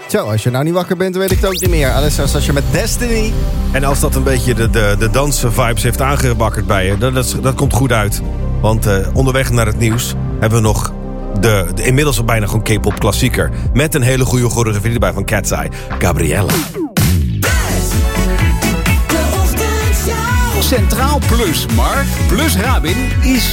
Zo, als je nou niet wakker bent, dan weet ik het ook niet meer. Alles zoals als je met Destiny... En als dat een beetje de dansvibes heeft aangewakkerd bij je... dat komt goed uit. Want onderweg naar het nieuws hebben we nog... De inmiddels al bijna gewoon K-pop klassieker. Met een hele goede choreografie erbij van Cat's Eye. Gabriella. Centraal Plus, Mark plus Rabin is